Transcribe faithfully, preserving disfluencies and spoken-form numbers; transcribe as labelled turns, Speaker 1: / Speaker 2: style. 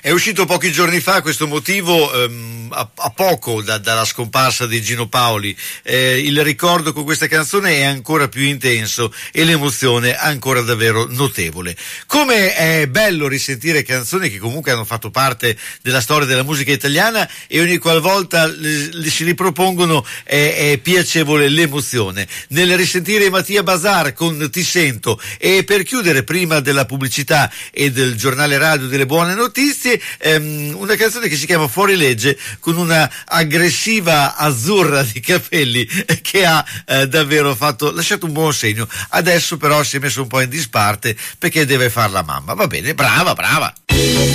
Speaker 1: È uscito pochi giorni fa questo motivo, ehm, a, a poco da, dalla scomparsa di Gino Paoli. Eh, il ricordo con questa canzone è ancora più intenso e l'emozione ancora davvero notevole. Come è bello risentire canzoni che comunque hanno fatto parte della storia della musica italiana e ogni qualvolta le, le si ripropongono è, è piacevole l'emozione. Nel risentire Mattia Bazar con Ti sento, e per chiudere prima della pubblicità e del giornale radio delle buone notizie, ehm, una canzone che si chiama Fuori legge, con una aggressiva azzurra di capelli che ha eh, davvero fatto, lasciato un buon segno. Adesso però si è messo un po' in disparte perché deve far la mamma. Va bene, brava, brava.